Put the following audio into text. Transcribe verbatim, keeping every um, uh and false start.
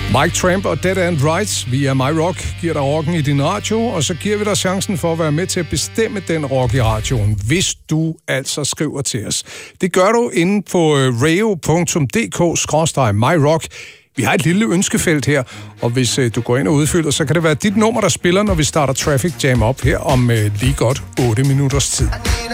Mike Tramp og Dead End Rights via My Rock giver dig rocken i din radio, og så giver vi dig chancen for at være med til at bestemme den rock i radioen, hvis du altså skriver til os. Det gør du inde på radio punktum d k skråstreg my rock. Vi har et lille ønskefelt her, og hvis øh, du går ind og udfylder, så kan det være dit nummer, der spiller, når vi starter Traffic Jam op her om øh, lige godt otte minutters tid.